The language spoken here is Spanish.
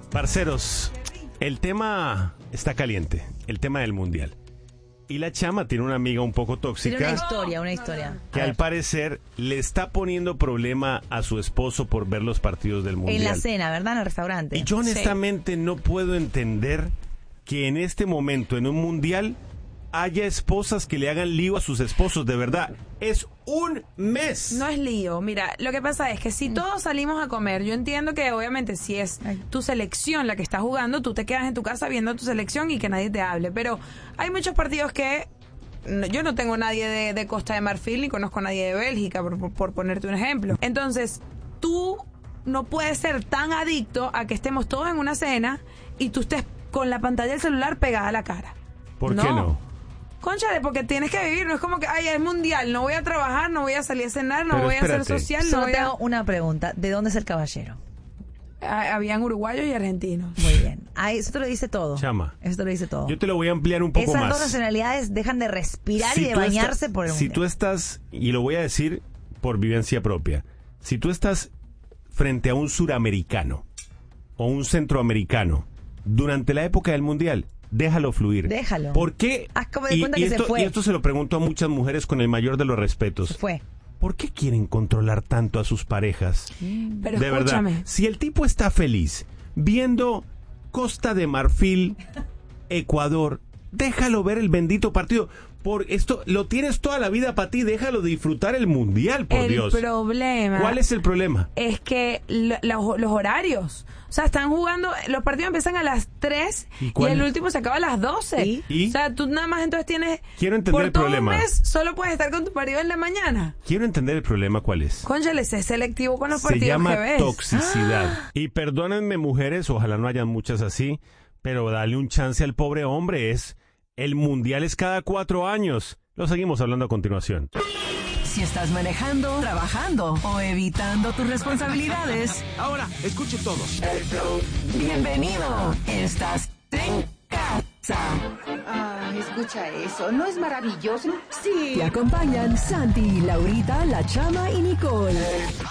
Parceros, el tema está caliente, el tema del mundial. Y la chama tiene una amiga un poco tóxica. Tiene una historia. Que al parecer le está poniendo problema a su esposo por ver los partidos del mundial. En la cena, ¿verdad? En el restaurante. Y yo honestamente no puedo entender que en este momento, en un mundial, haya esposas que le hagan lío a sus esposos. De verdad, es un mes. No es lío. Mira, lo que pasa es que si todos salimos a comer, yo entiendo que obviamente si es tu selección la que está jugando, tú te quedas en tu casa viendo tu selección y que nadie te hable. Pero hay muchos partidos que yo no tengo nadie de Costa de Marfil ni conozco a nadie de Bélgica, por ponerte un ejemplo. Entonces, tú no puedes ser tan adicto a que estemos todos en una cena y tú estés con la pantalla del celular pegada a la cara. ¿Por qué no? Cónchale, porque tienes que vivir, no es como que, ay, es mundial, no voy a trabajar, no voy a salir a cenar, no voy a hacer social, no Solo voy te a... hago una pregunta, ¿de dónde es el caballero? Habían uruguayos y argentinos. Muy bien, eso te lo dice todo. Chama, eso te lo dice todo. Yo te lo voy a ampliar un poco Esas más. dos nacionalidades dejan de respirar y de bañarse por el mundial. Si tú estás, y lo voy a decir por vivencia propia, si tú estás frente a un suramericano o un centroamericano durante la época del mundial, déjalo fluir. Déjalo. ¿Por qué? Haz como de cuenta que se fue. Y esto se lo pregunto a muchas mujeres con el mayor de los respetos. Se fue. ¿Por qué quieren controlar tanto a sus parejas? Pero de escúchame. verdad, si el tipo está feliz viendo Costa de Marfil, Ecuador, déjalo ver el bendito partido. Por esto lo tienes toda la vida para ti, déjalo disfrutar el mundial, por Dios. El problema... ¿Cuál es el problema? Es que los horarios... O sea, están jugando... Los partidos empiezan a las 3 y el último se acaba a las 12. ¿Y? O sea, tú nada más entonces tienes... Quiero entender el problema. Por todo un mes solo puedes estar con tu partido en la mañana. Quiero entender el problema, ¿cuál es? Cónchale, sé selectivo con los partidos que ves. Se llama toxicidad. Y perdónenme, mujeres, ojalá no hayan muchas así, pero dale un chance al pobre hombre. El mundial es cada 4 años. Lo seguimos hablando a continuación. Si estás manejando, trabajando o evitando tus responsabilidades. Ahora, escuchen todos. Bienvenido. Estás en casa. Ah, escucha eso. ¿No es maravilloso? Sí. Te acompañan Santi, Laurita, La Chama y Nicole.